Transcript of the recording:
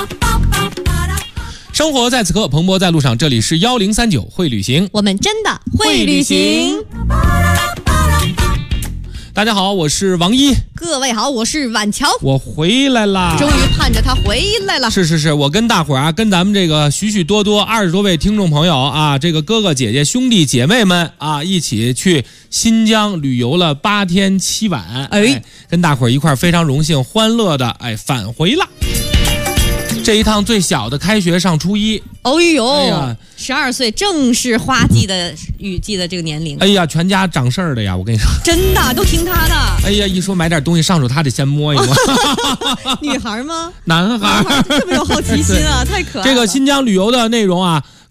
生活在此刻，蓬勃在路上。这里是1039会旅行， 我们真的会旅行。 大家好，我是王一。 各位好，我是婉乔。 我回来啦！ 终于盼着他回来了。 是，我跟大伙儿啊，跟咱们这个许许多多20多位听众朋友啊，这个哥哥姐姐兄弟姐妹们啊，一起去新疆旅游了8天7晚。跟大伙儿一块儿非常荣幸欢乐的返回了。这一趟最小的开学上初一。 12岁正是花季的雨季的这个年龄。 全家长事儿的呀，我跟你说， 真的都听他的。 一说买点东西上手，他得先摸一摸。 女孩吗？ 男孩， 这么有好奇心啊，太可爱了。 这个新疆旅游的内容啊，